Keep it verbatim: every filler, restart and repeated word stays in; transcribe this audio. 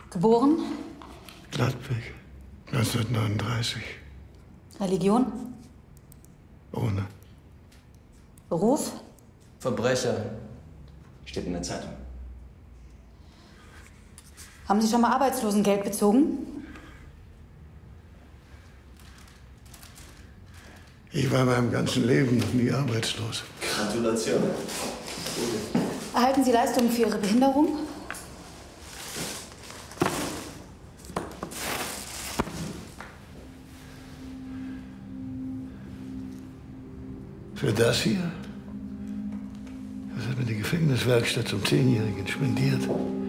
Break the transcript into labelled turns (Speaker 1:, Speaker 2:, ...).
Speaker 1: Geboren?
Speaker 2: Gladbeck, neunzehnhundertneununddreißig.
Speaker 1: Religion?
Speaker 2: Ohne.
Speaker 1: Beruf?
Speaker 3: Verbrecher. Steht in der Zeitung.
Speaker 1: Haben Sie schon mal Arbeitslosengeld bezogen?
Speaker 2: Ich war meinem ganzen Leben noch nie arbeitslos.
Speaker 3: Gratulation.
Speaker 1: Erhalten Sie Leistungen für Ihre Behinderung?
Speaker 2: Für das hier? Das hat mir die Gefängniswerkstatt zum Zehnjährigen spendiert.